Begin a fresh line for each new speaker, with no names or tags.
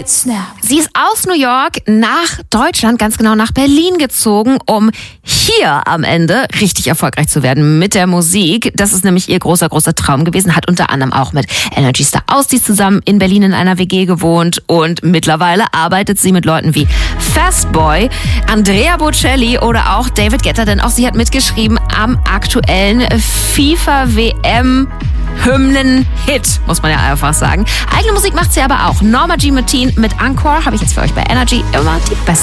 Sie ist aus New York nach Deutschland, ganz genau nach Berlin gezogen, um hier am Ende richtig erfolgreich zu werden mit der Musik. Das ist nämlich ihr großer Traum gewesen. Hat unter anderem auch mit Energy Star Austis zusammen in Berlin in einer WG gewohnt. Und mittlerweile arbeitet sie mit Leuten wie Fastboy, Andrea Bocelli oder auch David Guetta. Denn auch sie hat mitgeschrieben am aktuellen FIFA-WM-Hymnen-Hit, muss man ja einfach sagen. Eigene Musik macht sie aber auch. Norma Jean Martin mit Encore habe ich jetzt für euch bei Energy immer die beste.